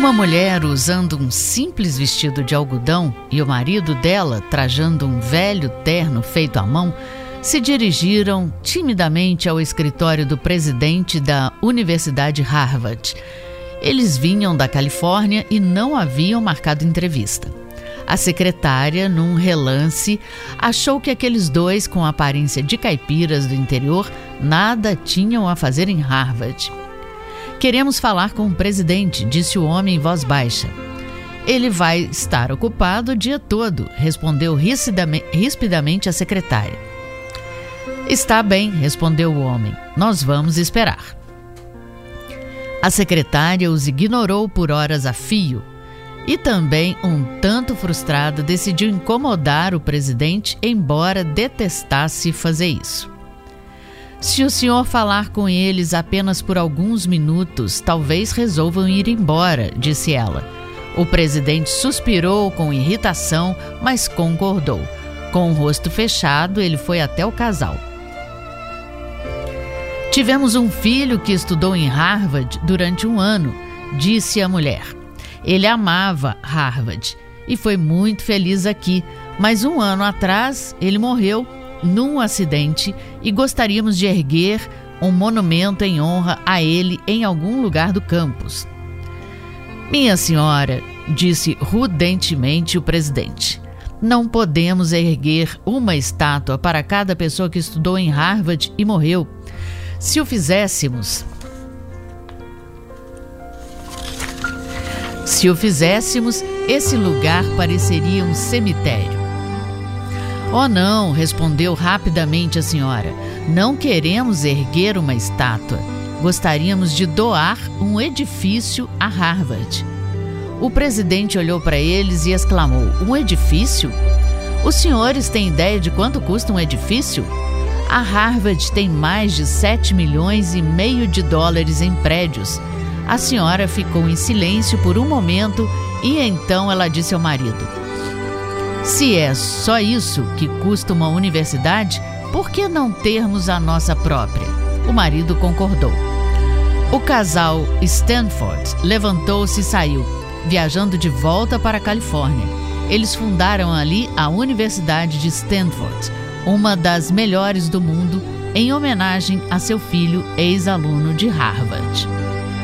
Uma mulher usando um simples vestido de algodão e o marido dela trajando um velho terno feito à mão se dirigiram timidamente ao escritório do presidente da Universidade Harvard. Eles vinham da Califórnia e não haviam marcado entrevista. A secretária, num relance, achou que aqueles dois, com aparência de caipiras do interior, nada tinham a fazer em Harvard. "Queremos falar com o presidente", disse o homem em voz baixa. "Ele vai estar ocupado o dia todo", respondeu rispidamente a secretária. "Está bem", respondeu o homem. "Nós vamos esperar." A secretária os ignorou por horas a fio e também, um tanto frustrada, decidiu incomodar o presidente, embora detestasse fazer isso. "Se o senhor falar com eles apenas por alguns minutos, talvez resolvam ir embora", disse ela. O presidente suspirou com irritação, mas concordou. Com o rosto fechado, ele foi até o casal. "Tivemos um filho que estudou em Harvard durante 1 ano", disse a mulher. "Ele amava Harvard e foi muito feliz aqui, mas 1 ano atrás ele morreu num acidente e gostaríamos de erguer um monumento em honra a ele em algum lugar do campus." "Minha senhora", disse rudentemente o presidente, "não podemos erguer uma estátua para cada pessoa que estudou em Harvard e morreu. Se o fizéssemos, esse lugar pareceria um cemitério." "Oh não", respondeu rapidamente a senhora. "Não queremos erguer uma estátua. Gostaríamos de doar um edifício a Harvard." O presidente olhou para eles e exclamou: "Um edifício? Os senhores têm ideia de quanto custa um edifício? A Harvard tem mais de 7,5 milhões de dólares em prédios." A senhora ficou em silêncio por um momento e então ela disse ao marido: "Se é só isso que custa uma universidade, por que não termos a nossa própria?" O marido concordou. O casal Stanford levantou-se e saiu, viajando de volta para a Califórnia. Eles fundaram ali a Universidade de Stanford, uma das melhores do mundo, em homenagem a seu filho, ex-aluno de Harvard.